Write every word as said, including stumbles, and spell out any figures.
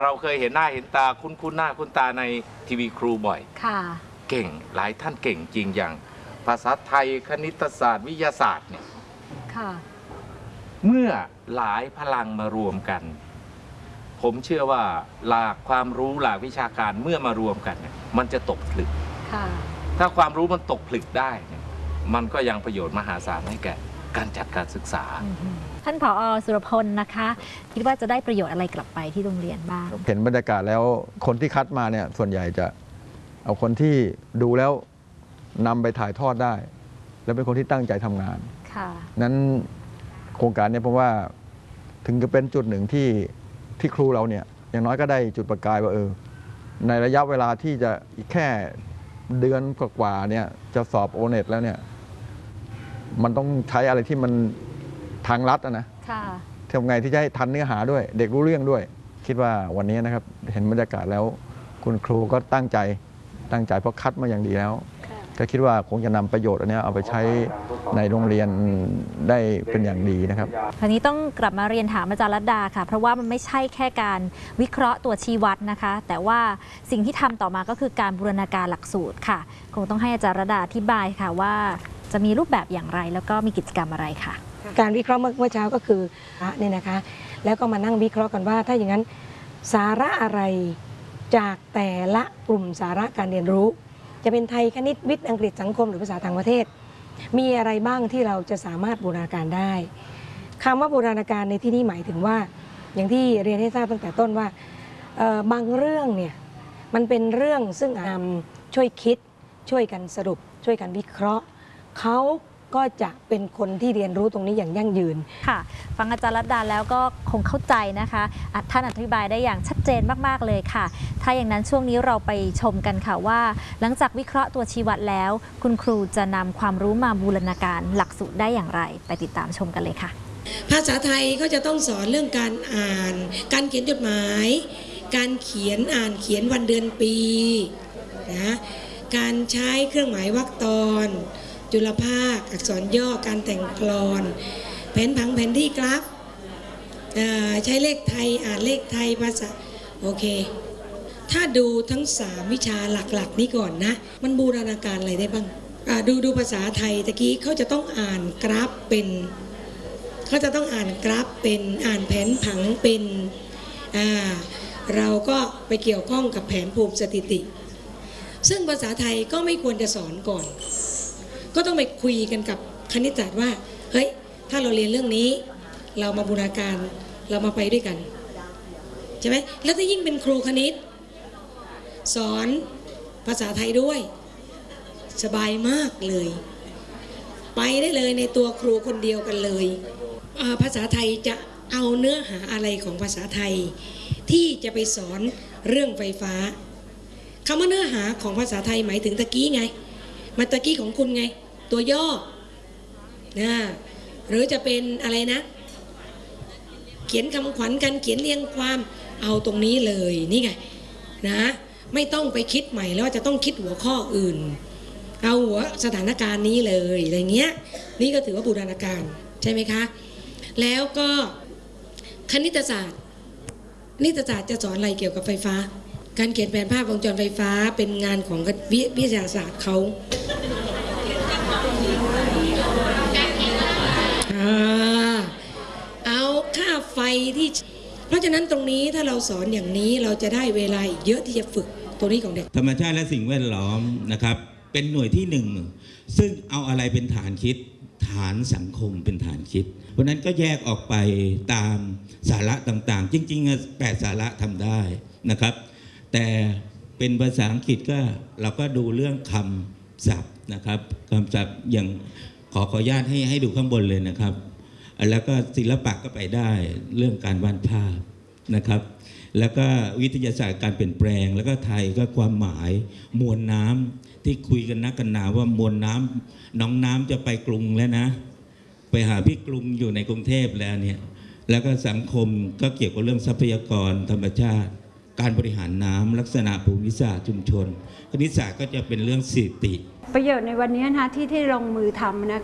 เราเคยเห็นหน้าเห็นตาคุ้นคุ้นหน้าคุ้นตาในทีวีครูบ่อยค่ะเก่งหลายท่านเก่งจริงอย่างภาษาไทยคณิตศาสตร์วิทยาศาสตร์เนี่ยค่ะเมื่อหลายพลังมารวมกันผมเชื่อว่าหลากความรู้หลากวิชาการเมื่อมารวมกันเนี่ยมันจะตกผลึกค่ะถ้าความรู้มันตกผลึกได้เนี่ยมันก็ยังประโยชน์มหาศาลให้แก่การจัดการศึกษาท่านผอ.สุรพลนะคะคิดว่าจะได้ประโยชน์อะไรกลับไปที่โรงเรียนบ้างเห็นบรรยากาศแล้วคนที่คัดมาเนี่ยส่วนใหญ่จะเอาคนที่ดูแล้วนำไปถ่ายทอดได้ และเป็นคนที่ตั้งใจทำงานค่ะนั้นโครงการนี้ผมว่าถึงจะเป็นจุดหนึ่งที่ที่ครูเราเนี่ยอย่างน้อยก็ได้จุดประกายว่าเออในระยะเวลาที่จะอีกแค่เดือนกว่าเนี่ยจะสอบโอเน็ตแล้วเนี่ยมันต้องใช้อะไรที่มันทางลัดนะค่ะทำไงที่จะให้ทันเนื้อหาด้วยเด็กรู้เรื่องด้วยคิดว่าวันนี้นะครับเห็นบรรยากาศแล้วคุณครูก็ตั้งใจตั้งใจเพราะคัดมาอย่างดีแล้วก็คิดว่าคงจะนำประโยชน์อันนี้เอาไปใช้ในโรงเรียนได้เป็นอย่างดีนะครับคราวนี้ต้องกลับมาเรียนถามอาจารย์รัตดาค่ะเพราะว่ามันไม่ใช่แค่การวิเคราะห์ตัวชี้วัดนะคะแต่ว่าสิ่งที่ทำต่อมาก็คือการบูรณาการหลักสูตรค่ะคงต้องให้อาจารย์รัตดาอธิบายค่ะว่าจะมีรูปแบบอย่างไรแล้วก็มีกิจกรรมอะไรค่ะการวิเคราะห์เมื่อเช้าก็คือเนี่ยนะคะแล้วก็มานั่งวิเคราะห์กันว่าถ้าอย่างนั้นสาระอะไรจากแต่ละกลุ่มสาระการเรียนรู้จะเป็นไทยคณิตวิทย์อังกฤษสังคมหรือภาษาต่างประเทศมีอะไรบ้างที่เราจะสามารถบูรณาการได้คำว่าบูรณาการในที่นี้หมายถึงว่าอย่างที่เรียนให้ทราบตั้งแต่ต้นว่าบางเรื่องเนี่ยมันเป็นเรื่องซึ่งนำช่วยคิดช่วยกันสรุปช่วยกันวิเคราะห์เขาก็จะเป็นคนที่เรียนรู้ตรงนี้อย่างยั่งยืนค่ะฟังอาจารย์รัตดาแล้วก็คงเข้าใจนะคะท่านอธิบายได้อย่างชัดเจนมากๆเลยค่ะถ้าอย่างนั้นช่วงนี้เราไปชมกันค่ะว่าหลังจากวิเคราะห์ตัวชี้วัดแล้วคุณครูจะนำความรู้มาบูรณาการหลักสูตรได้อย่างไรไปติดตามชมกันเลยค่ะภาษาไทยก็จะต้องสอนเรื่องการอ่านการเขียนจดหมายการเขียนอ่านเขียนวันเดือนปีนะการใช้เครื่องหมายวรรคตอนจุลภาคอักษรย่อการแต่งกลอนแผนผังแผนที่กราฟใช้เลขไทยอ่านเลขไทยภาษาโอเคถ้าดูทั้งสามวิชาหลักๆนี้ก่อนนะมันบูรณาการอะไรได้บ้างดูดูภาษาไทยตะกี้เขาจะต้องอ่านกราฟเป็นเขาจะต้องอ่านกราฟเป็นอ่านแผนผังเป็นเราก็ไปเกี่ยวข้องกับแผนภูมิสถิติซึ่งภาษาไทยก็ไม่ควรจะสอนก่อนก็ต้องไปคุยกันกับคณิตศาสตร์ว่าเฮ้ยถ้าเราเรียนเรื่องนี้เรามาบูรณาการเรามาไปด้วยกันใช่ไหมแล้วถ้ายิ่งเป็นครูคณิตสอนภาษาไทยด้วยสบายมากเลยไปได้เลยในตัวครูคนเดียวกันเลยภาษาไทยจะเอาเนื้อหาอะไรของภาษาไทยที่จะไปสอนเรื่องไฟฟ้าคำว่าเนื้อหาของภาษาไทยหมายถึงตะกี้ไงมาตะกี้ของคุณไงตัวย่อนะหรือจะเป็นอะไรนะเขียนคำขวัญกันเขียนเรียงความเอาตรงนี้เลยนี่ไงนะไม่ต้องไปคิดใหม่แล้วจะต้องคิดหัวข้ออื่นเอาหัวสถานการณ์นี้เลยอะไรเงี้ยนี่ก็ถือว่าบูรณาการใช่ไหมคะแล้วก็คณิตศาสตร์คณิตศาสตร์จะสอนอะไรเกี่ยวกับไฟฟ้าการเขียนแผนภาพวงจรไฟฟ้าเป็นงานของวิทยาศาสตร์เขาเอาค่าไฟที่เพราะฉะนั้นตรงนี้ถ้าเราสอนอย่างนี้เราจะได้เวลาเยอะที่จะฝึกตัวนี้ของเด็กธรรมชาติและสิ่งแวดล้อมนะครับเป็นหน่วยที่หนึ่งซึ่งเอาอะไรเป็นฐานคิดฐานสังคมเป็นฐานคิดเพราะนั้นก็แยกออกไปตามสาระต่างๆจริงๆแปดสาระทำได้นะครับแต่เป็นภาษาอังกฤษก็เราก็ดูเรื่องคำศัพท์นะครับคำศัพท์อย่างขอขออนุญาตให้ให้ดูข้างบนเลยนะครับแล้วก็ศิลปะก็ไปได้เรื่องการวาดภาพนะครับแล้วก็วิทยาศาสตร์การเปลี่ยนแปลงแล้วก็ไทยก็ความหมายมวลน้ำที่คุยกันนักกันหนาว่ามวลน้ำน้องน้ำจะไปกรุงแล้วนะไปหาพี่กรุงอยู่ในกรุงเทพแล้วเนี่ยแล้วก็สังคมก็เกี่ยวกับเรื่องทรัพยากรธรรมชาติการบริหารน้ำลักษณะภูมิศาสตร์ชุมชนคณิตศาสตร์ก็จะเป็นเรื่องสถิติประโยชน์ในวันนี้นะที่ที่ลงมือทำนะ